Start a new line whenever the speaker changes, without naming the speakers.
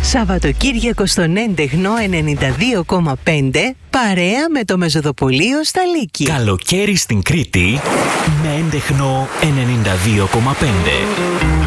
Σαββατοκύριακο στον Έντεχνο 92,5 παρέα με το Μεζοδοπολείο στα Λύκη.
Καλοκαίρι στην Κρήτη με Έντεχνο 92,5.